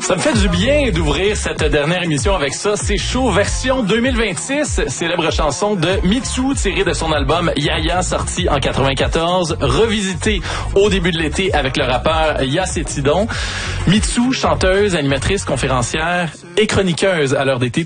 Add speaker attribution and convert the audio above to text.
Speaker 1: Ça me fait du bien d'ouvrir cette dernière émission avec ça. C'est chaud, version 2026, célèbre chanson de Mitsou tirée de son album Yaya, sorti en 94, revisité au début de l'été avec le rappeur Yass et Tidon. Mitsou, chanteuse, animatrice, conférencière et chroniqueuse à l'heure d'été.